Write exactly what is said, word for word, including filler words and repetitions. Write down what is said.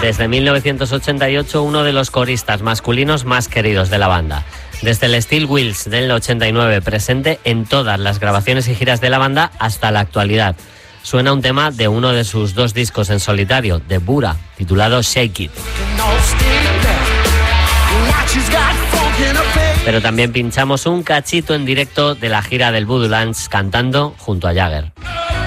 desde mil novecientos ochenta y ocho uno de los coristas masculinos más queridos de la banda. Desde el Steel Wheels del ochenta y nueve, presente en todas las grabaciones y giras de la banda hasta la actualidad. Suena un tema de uno de sus dos discos en solitario, de Bura, titulado Shake It. Pero también pinchamos un cachito en directo de la gira del Voodoo Lounge cantando junto a Jagger.